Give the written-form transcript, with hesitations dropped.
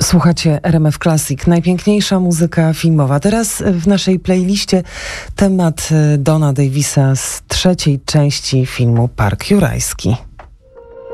Słuchacie RMF Classic, najpiękniejsza muzyka filmowa. Teraz w naszej playliście temat Dona Davisa z trzeciej części filmu Park Jurajski.